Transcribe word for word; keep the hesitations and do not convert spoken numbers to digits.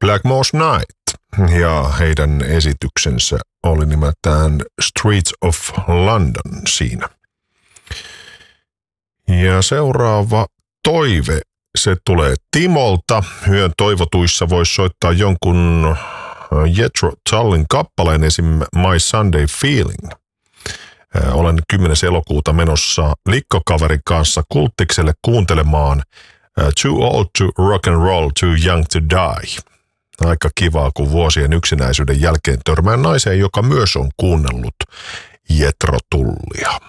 Blackmore's Night, ja heidän esityksensä oli nimeltään Streets of London siinä. Ja seuraava toive, se tulee Timolta. Yön toivotuissa voisi soittaa jonkun Jethro Tullin kappaleen, esim. My Sunday Feeling. Olen kymmenes elokuuta menossa likkokaverin kanssa Kultikselle kuuntelemaan Too Old to Rock and Roll, Too Young to Die. Aika kivaa, kun vuosien yksinäisyyden jälkeen törmään naiseen, joka myös on kuunnellut Jethro Tullia.